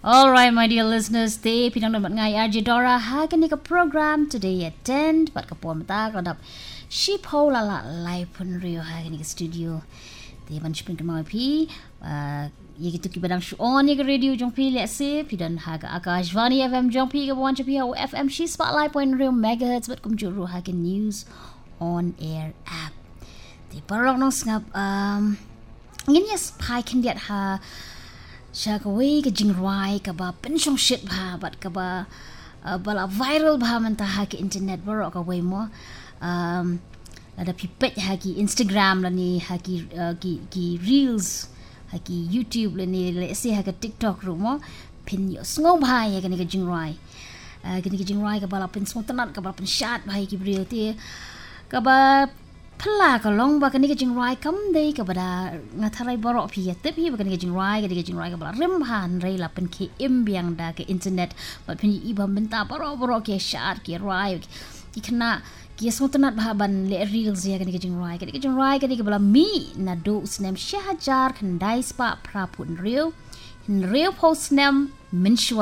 All right, my dear listeners, te pinang naman ngay RJ Dora hagan ni ka program today at 10 pat ka puan mata kadap ship ho la live pun rio hagan ni ka studio te man spring kemau pi ye gitu ki badang show on ye radio jong pi let's say pidan haga Akashvani FM jong pi ka wan pi ho FM she spotlight point rio megahertz bat kum juru hagan news on air app te parang nong ngap ngin yes pai kan diat ha Shakaway ka jingrai ka ba pensyong shit ba bat ka ba bala viral ba man ta ha ki internet baro ka way mo ada pipet ha ki Instagram la ni ha ki reels ha ki YouTube la ni let's say ha ka TikTok ro mo pin yo sngo ba ya ka ni ka jingrai ka bala pen smong tanat ka bala pen shot ba ki reel te ka ba pala ka long ba kani ka jingrai kam dei ka bada ngatharai borok phi tep hi ba kani ka jingrai ka bala rim han rei la pen ke imbiang da ke internet ba pen i ba benta borok ke shat ke rai ki khna ki sotanat ba ban le reels ya kani ka jingrai ka bala mi na do snem shahajar khandai spa prapun real post nem minshwa